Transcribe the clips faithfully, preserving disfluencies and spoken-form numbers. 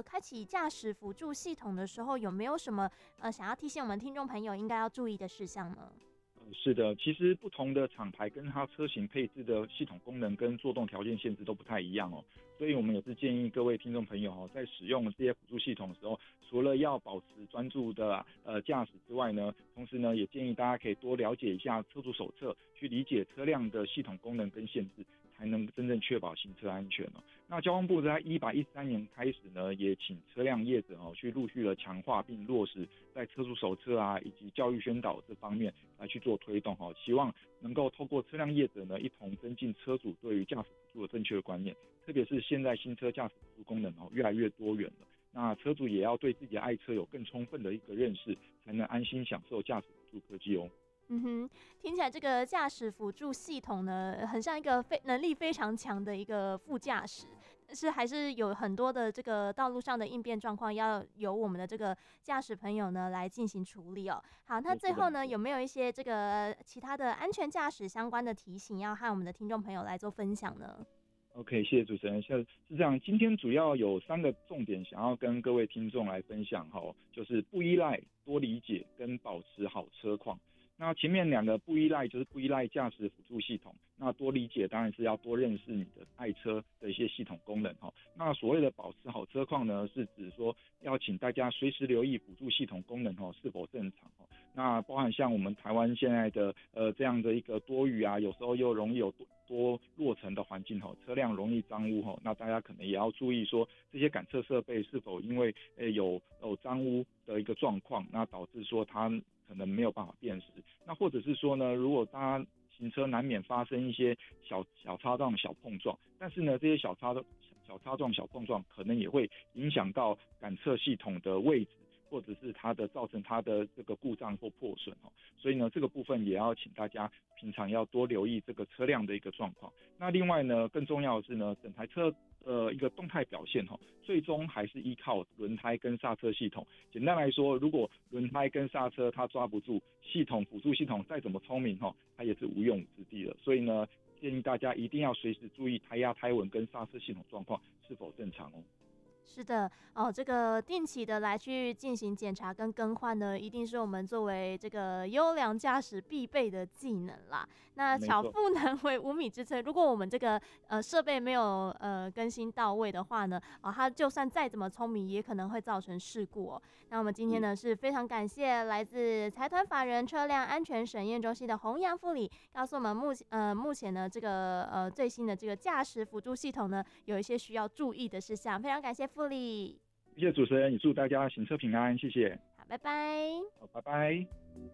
个开启驾驶辅助系统的时候，有没有什么呃想要提醒我们听众朋友应该要注意的事项呢？ 是的，其实不同的厂牌跟它车型配置的系统功能跟作动条件限制都不太一样哦，所以我们也是建议各位听众朋友哦，在使用这些辅助系统的时候，除了要保持专注的呃驾驶之外呢，同时呢也建议大家可以多了解一下车主手册，去理解车辆的系统功能跟限制，才能真正确保行车安全哦。那交通部在一百一十三年开始呢，也请车辆业者哦去陆续的强化并落实在车主手册啊以及教育宣导这方面来去做推动哦，希望能够透过车辆业者呢一同增进车主对于驾驶辅助的正确的观念，特别是现在新车驾驶辅助功能哦越来越多元了，那车主也要对自己的爱车有更充分的一个认识，才能安心享受驾驶辅助科技哦。 嗯哼，听起来这个驾驶辅助系统呢，很像一个非能力非常强的一个副驾驶，但是还是有很多的这个道路上的应变状况，要由我们的这个驾驶朋友呢来进行处理哦。好，那最后呢，有没有一些这个其他的安全驾驶相关的提醒，要和我们的听众朋友来做分享呢 ？OK， 谢谢主持人。是是这样，今天主要有三个重点想要跟各位听众来分享哈，就是不依赖、多理解跟保持好车况。那前面两个不依赖就是不依赖驾驶辅助系统，那多理解当然是要多认识你的爱车的一些系统功能哈。那所谓的保持好车况呢，是指说要请大家随时留意辅助系统功能哈是否正常哈。那包含像我们台湾现在的呃这样的一个多雨啊，有时候又容易有多多落尘的环境哈，车辆容易脏污哈，那大家可能也要注意说这些感测设备是否因为呃有有脏污的一个状况，那导致说它可能没有办法辨识，那或者是说呢，如果大家行车难免发生一些小小擦撞、小碰撞，但是呢，这些小擦小擦撞、小碰撞可能也会影响到感测系统的位置，或者是它的造成它的这个故障或破损哦。所以呢，这个部分也要请大家平常要多留意这个车辆的一个状况。那另外呢，更重要的是呢，整台车呃一个动态表现哈，最终还是依靠轮胎跟刹车系统。简单来说，如果轮胎跟刹车它抓不住，系统辅助系统再怎么聪明哈，它也是无用武之地了。所以呢，建议大家一定要随时注意胎压、胎稳跟刹车系统状况是否正常哦。 是的哦，这个定期的来去进行检查跟更换呢，一定是我们作为这个优良驾驶必备的技能啦。那巧妇难为无米之炊，如果我们这个呃设备没有呃更新到位的话呢，啊、哦，它就算再怎么聪明，也可能会造成事故哦。那我们今天呢是非常感谢来自财团法人车辆安全审验中心的洪洋副理，告诉我们目前呃目前呢这个呃最新的这个驾驶辅助系统呢有一些需要注意的事项，非常感谢副理。 谢谢主持人，也祝大家行车平安，谢谢。 好，拜拜。 好，拜拜。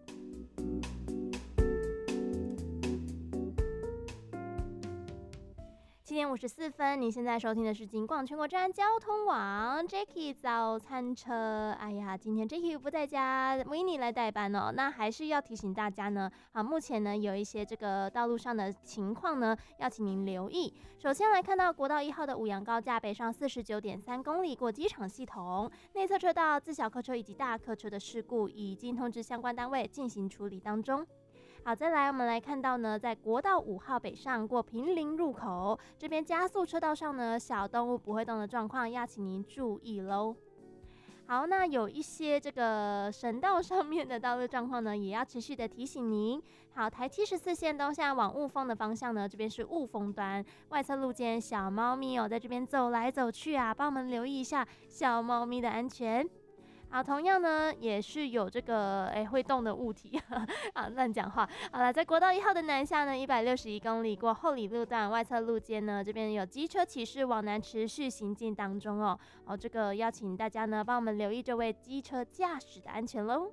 七点五十四分，您现在收听的是警广全国站交通网 Jackie 早餐车。哎呀，今天 Jackie 不在家 ，Winnie 来代班哦。那还是要提醒大家呢，好，目前呢有一些这个道路上的情况呢，要请您留意。首先来看到国道一号的五杨高架北上四十九点三公里过机场系统，内侧车道自小客车以及大客车的事故已经通知相关单位进行处理当中。好，再来我们来看到呢，在国道五号北上过坪林入口这边加速车道上呢，小动物不会动的状况，要请您注意喽。好，那有一些这个省道上面的道路状况呢，也要持续的提醒您。好，台七十四线东向往雾峰的方向呢，这边是雾峰端外侧路肩小猫咪哦，在这边走来走去啊，帮我们留意一下小猫咪的安全。好，同样呢，也是有这个哎会动的物体啊，乱讲话。好了，在国道一号的南下呢，一百六十一公里过后里路段外侧路肩呢，这边有机车骑士往南持续行进当中哦。哦，这个邀请大家呢，帮我们留意这位机车驾驶的安全喽。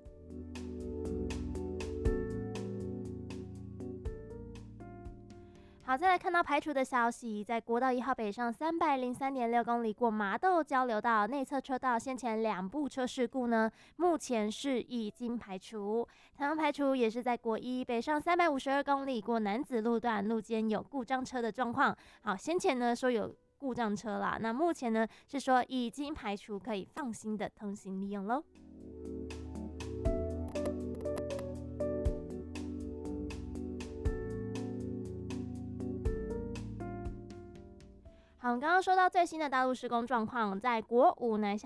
好，再来看到排除的消息，在国道一号北上三百零三点六公里过麻豆交流道内侧车道，先前两部车事故呢，目前是已经排除。同样排除也是在国一北上三百五十二公里过南子路段，路肩有故障车的状况。好，先前呢说有故障车啦，那目前呢是说已经排除，可以放心的通行利用喽。好，我们刚刚说到最新的道路施工状况，在国五南下